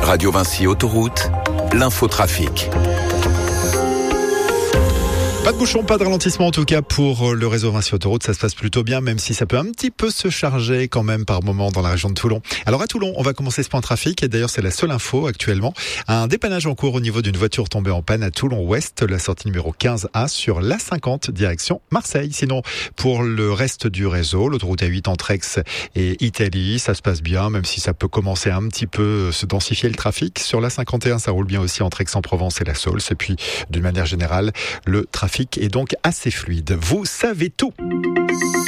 Radio Vinci Autoroute, l'infotrafic. Pas de bouchon, pas de ralentissement en tout cas pour le réseau Vinci Autoroute, ça se passe plutôt bien, même si ça peut un petit peu se charger quand même par moment dans la région de Toulon. Alors à Toulon, on va commencer ce point trafic et d'ailleurs c'est la seule info actuellement. Un dépannage en cours au niveau d'une voiture tombée en panne à Toulon-Ouest, la sortie numéro 15A sur l'A50 direction Marseille. Sinon, pour le reste du réseau, l'autoroute A8 entre Aix et Italie, ça se passe bien, même si ça peut commencer un petit peu se densifier le trafic. Sur l'A51, ça roule bien aussi entre Aix-en-Provence et la Saulce. Et puis, d'une manière générale, le trafic est donc assez fluide. Vous savez tout.